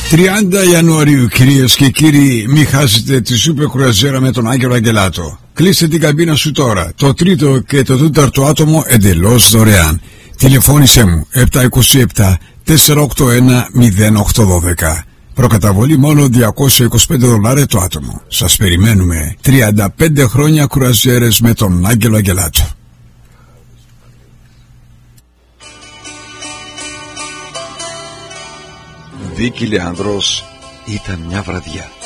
30 Ιανουαρίου, κυρίες και κύριοι, μη χάσετε τη σούπερ κρουαζιέρα με τον Άγγελο Αγγελάτο. Κλείστε την καμπίνα σου τώρα. Το τρίτο και το τέταρτο άτομο εντελώς δωρεάν. Τηλεφώνησέ μου 727 481 0812. Προκαταβολή μόνο $225 το άτομο. Σας περιμένουμε. 35 χρόνια κρουαζιέρες με τον Άγγελο Αγγελάτο. Δίκη Λεανδρός, ήταν μια βραδιά.